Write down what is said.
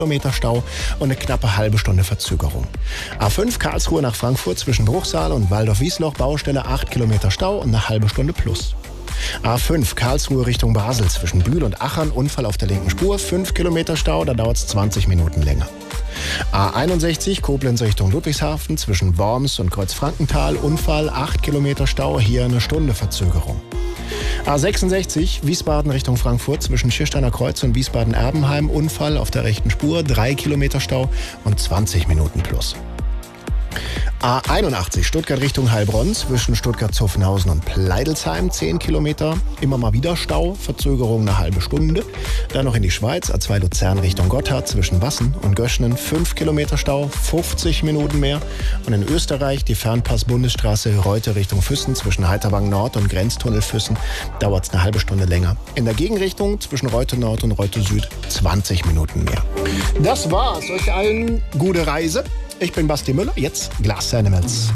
Kilometer Stau und eine knappe halbe Stunde Verzögerung. A5 Karlsruhe nach Frankfurt zwischen Bruchsal und Waldorf-Wiesloch, Baustelle 8 Kilometer Stau und eine halbe Stunde plus. A5 Karlsruhe Richtung Basel zwischen Bühl und Achern, Unfall auf der linken Spur, 5 Kilometer Stau, da dauert es 20 Minuten länger. A61 Koblenz Richtung Ludwigshafen zwischen Worms und Kreuzfrankenthal, Unfall, 8 Kilometer Stau, hier eine Stunde Verzögerung. A66 Wiesbaden Richtung Frankfurt zwischen Schiersteiner Kreuz und Wiesbaden-Erbenheim, Unfall auf der rechten Spur, 3 Kilometer Stau und 20 Minuten plus. A81 Stuttgart Richtung Heilbronn zwischen Stuttgart-Zuffenhausen und Pleidelsheim, 10 Kilometer, immer mal wieder Stau, Verzögerung eine halbe Stunde. Dann noch in die Schweiz, A2 Luzern Richtung Gotthard zwischen Wassen und Göschenen, 5 Kilometer Stau, 50 Minuten mehr. Und in Österreich die Fernpass-Bundesstraße Reute Richtung Füssen zwischen Heiterwang Nord und Grenztunnel Füssen, dauert es eine halbe Stunde länger. In der Gegenrichtung zwischen Reute Nord und Reute Süd 20 Minuten mehr. Das war's. Euch allen gute Reise. Ich bin Basti Müller, jetzt Glas Animals.